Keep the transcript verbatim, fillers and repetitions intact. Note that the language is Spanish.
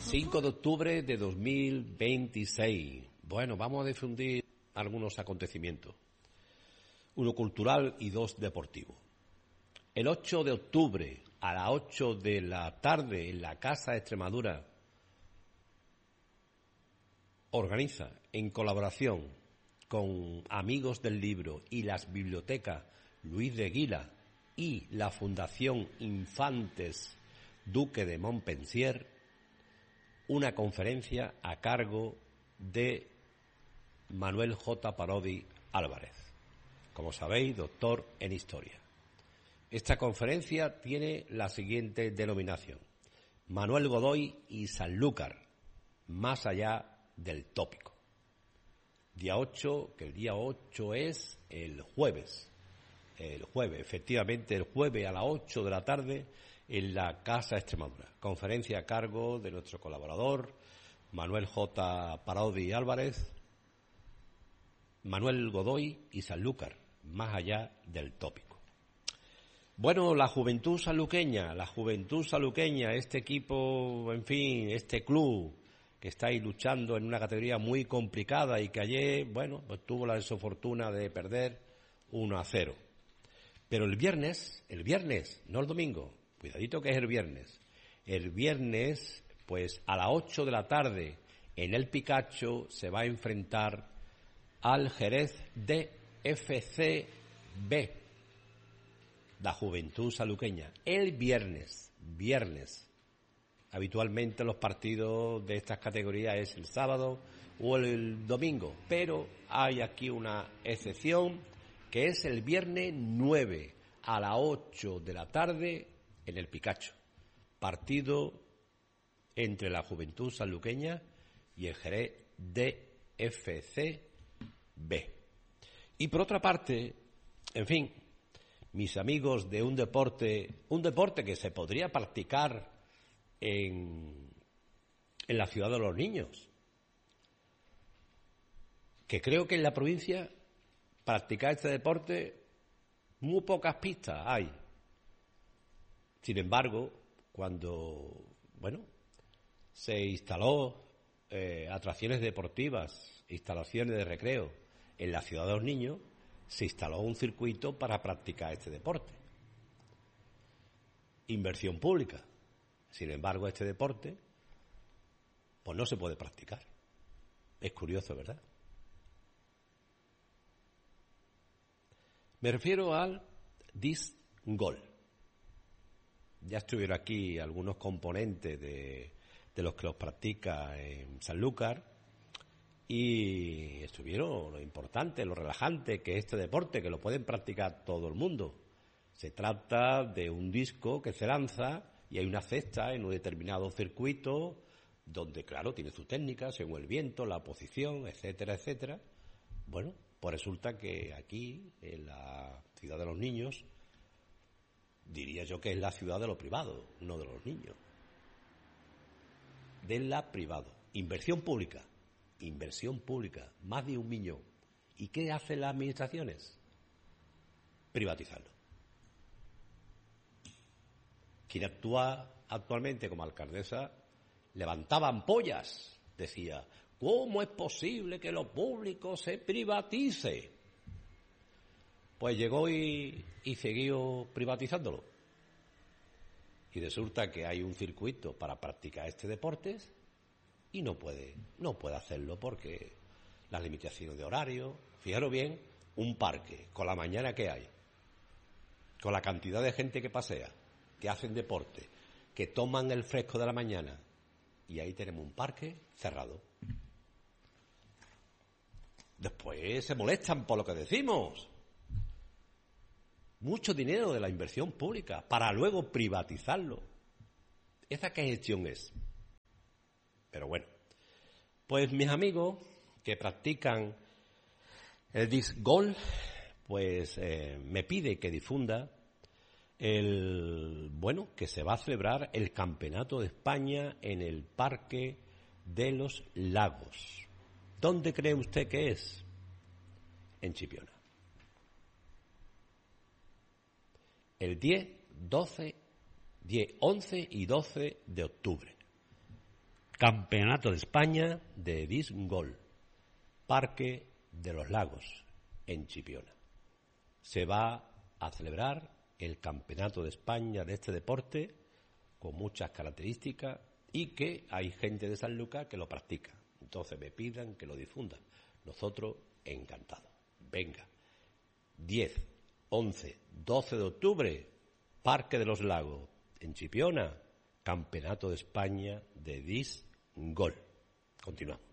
cinco de octubre de dos mil veintiséis. Bueno, vamos a difundir algunos acontecimientos. Uno cultural y dos deportivos. El ocho de octubre a las ocho de la tarde en la Casa de Extremadura organiza, en colaboración con Amigos del Libro y las bibliotecas Luis de Guila y la Fundación Infantes Duque de Montpensier, una conferencia a cargo de Manuel J. Parodi Álvarez, como sabéis, doctor en Historia. Esta conferencia tiene la siguiente denominación: Manuel Godoy y Sanlúcar, más allá del tópico. Día ocho, que el día ocho es el jueves. El jueves, efectivamente, el jueves a las ocho de la tarde en la Casa Extremadura. Conferencia a cargo de nuestro colaborador, Manuel J. Parodi Álvarez, Manuel Godoy y Sanlúcar, más allá del tópico. Bueno, la juventud sanluqueña, la juventud sanluqueña, este equipo, en fin, este club que está ahí luchando en una categoría muy complicada y que ayer, bueno, pues tuvo la desafortuna de perder uno a cero. Pero el viernes, el viernes, no el domingo, cuidadito que es el viernes, el viernes, pues a las ocho de la tarde en el Picacho se va a enfrentar al Jerez de F C B, la juventud sanluqueña, el viernes, viernes. Habitualmente los partidos de estas categorías es el sábado o el domingo, pero hay aquí una excepción, que es el viernes nueve a las ocho de la tarde en el Picacho. Partido entre la juventud sanluqueña y el Jerez de F C B. Y por otra parte, en fin, mis amigos de un deporte, un deporte que se podría practicar en, en la ciudad de los niños, que creo que en la provincia practicar este deporte muy pocas pistas hay. Sin embargo, cuando, bueno, se instaló eh, atracciones deportivas, instalaciones de recreo en la ciudad de los niños, se instaló un circuito para practicar este deporte. Inversión pública. Sin embargo, este deporte, pues no se puede practicar. Es curioso, ¿verdad? Me refiero al disc golf. Ya estuvieron aquí algunos componentes de, de los que los practica en Sanlúcar y estuvieron lo importante, lo relajante que es este deporte, que lo pueden practicar todo el mundo. Se trata de un disco que se lanza y hay una cesta en un determinado circuito donde, claro, tiene su técnica, según el viento, la posición, etcétera, etcétera. Bueno, pues resulta que aquí, en la ciudad de los niños, diría yo que es la ciudad de lo privado, no de los niños. De la privado. Inversión pública. Inversión pública. Más de un millón. ¿Y qué hacen las administraciones? Privatizarlo. Quien actúa actualmente como alcaldesa levantaba ampollas. Decía, ¿cómo es posible que lo público se privatice? Pues llegó y, y siguió privatizándolo. Y resulta que hay un circuito para practicar este deporte y no puede, no puede hacerlo porque las limitaciones de horario. Fijaros bien, un parque, con la mañana que hay, con la cantidad de gente que pasea, que hacen deporte, que toman el fresco de la mañana, y ahí tenemos un parque cerrado. Después se molestan por lo que decimos. Mucho dinero de la inversión pública para luego privatizarlo. ¿Esa qué gestión es? Pero bueno, pues mis amigos que practican el disc golf, pues eh, me pide que difunda el, bueno, que se va a celebrar el Campeonato de España en el Parque de los Lagos. ¿Dónde cree usted que es? En Chipiona. El diez, doce, diez, once y doce de octubre. Campeonato de España de Disc Golf, Parque de los Lagos, en Chipiona. Se va a celebrar el Campeonato de España de este deporte con muchas características y que hay gente de Sanlúcar que lo practica. Entonces me pidan que lo difundan. Nosotros encantados. Venga, diez, once, doce de octubre, Parque de los Lagos, en Chipiona, Campeonato de España de Disc Golf. Continuamos.